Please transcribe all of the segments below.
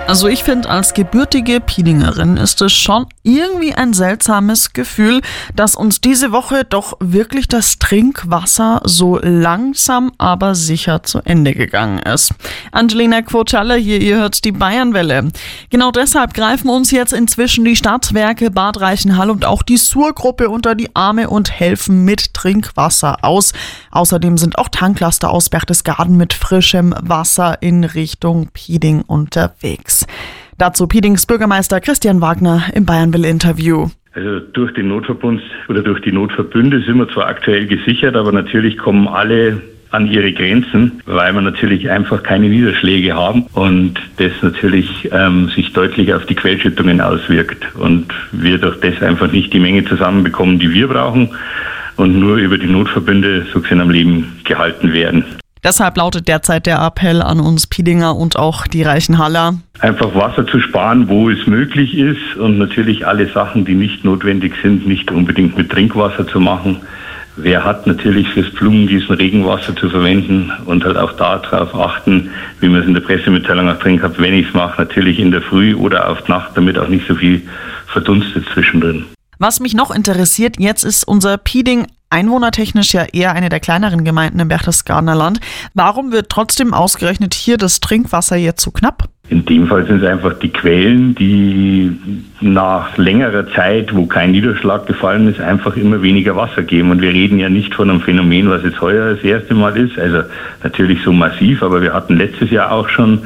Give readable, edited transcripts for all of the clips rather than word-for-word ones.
Also ich finde, als gebürtige Pidingerin ist es schon irgendwie ein seltsames Gefühl, dass uns diese Woche doch wirklich das Trinkwasser so langsam, aber sicher zu Ende gegangen ist. Angelina Quocalla hier, ihr hört die Bayernwelle. Genau deshalb greifen uns jetzt inzwischen die Stadtwerke Bad Reichenhall und auch die Sur-Gruppe unter die Arme und helfen mit Trinkwasser aus. Außerdem sind auch Tanklaster aus Berchtesgaden mit frischem Wasser in Richtung Piding unterwegs. Dazu Pidings Bürgermeister Christian Wagner im Bayernwelle-Interview. Also durch den Notverbund oder durch die Notverbünde sind wir zwar aktuell gesichert, aber natürlich kommen alle an ihre Grenzen, weil wir natürlich einfach keine Niederschläge haben und das natürlich sich deutlich auf die Quellschüttungen auswirkt und wir durch das einfach nicht die Menge zusammenbekommen, die wir brauchen und nur über die Notverbünde so gesehen am Leben gehalten werden. Deshalb lautet derzeit der Appell an uns Pidinger und auch die Reichenhaller. Einfach Wasser zu sparen, wo es möglich ist und natürlich alle Sachen, die nicht notwendig sind, nicht unbedingt mit Trinkwasser zu machen. Wer hat natürlich fürs Blumengießen Regenwasser zu verwenden und halt auch darauf achten, wie man es in der Pressemitteilung auch drin gehabt, wenn ich es mache, natürlich in der Früh oder auf die Nacht, damit auch nicht so viel verdunstet zwischendrin. Was mich noch interessiert, jetzt ist unser Piding einwohnertechnisch ja eher eine der kleineren Gemeinden im Berchtesgadener Land. Warum wird trotzdem ausgerechnet hier das Trinkwasser jetzt so knapp? In dem Fall sind es einfach die Quellen, die nach längerer Zeit, wo kein Niederschlag gefallen ist, einfach immer weniger Wasser geben. Und wir reden ja nicht von einem Phänomen, was jetzt heuer das erste Mal ist, also natürlich so massiv, aber wir hatten letztes Jahr auch schon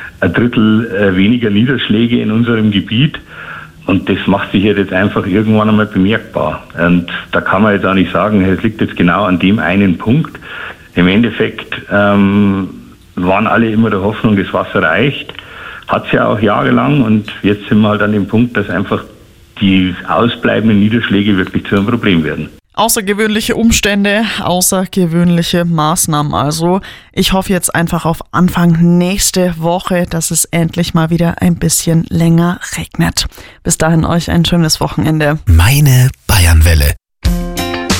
1/3 weniger Niederschläge in unserem Gebiet. Und das macht sich jetzt einfach irgendwann einmal bemerkbar. Und da kann man jetzt auch nicht sagen, es liegt jetzt genau an dem einen Punkt. Im Endeffekt waren alle immer der Hoffnung, das Wasser reicht. Hat es ja auch jahrelang und jetzt sind wir halt an dem Punkt, dass einfach die ausbleibenden Niederschläge wirklich zu einem Problem werden. Außergewöhnliche Umstände, außergewöhnliche Maßnahmen also. Ich hoffe jetzt einfach auf Anfang nächste Woche, dass es endlich mal wieder ein bisschen länger regnet. Bis dahin euch ein schönes Wochenende. Meine Bayernwelle.